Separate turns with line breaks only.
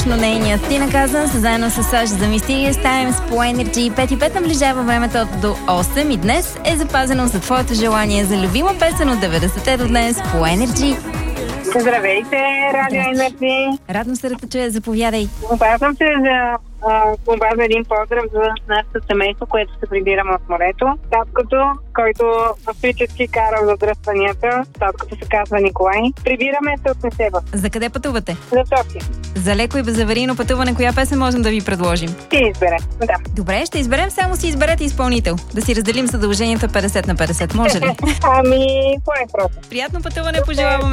точно нейният. Тина Казан са заедно с Саш за Mysterious Times по Energy. 5:05 наближава времето до 8 и днес е запазено за твоето желание за любима песен от 90-те до днес по Energy.
Здравейте, Радио Energy.
Радно се да те чуя, заповядай.
Обаждам се за един поздрав за нашето семейство, което се прибираме от морето. Таткото, който фактически кара в задръстванията, таткото се казва Николай. Прибираме се от Несеба.
За къде пътувате?
За София.
За леко и безаварийно пътуване, коя песен можем да ви предложим?
Ще изберем, да.
Добре, ще изберем, само си изберете изпълнител. Да си разделим задълженията 50 на 50, може ли?
Ами, по-е просто.
Приятно пътуване пожелаваме.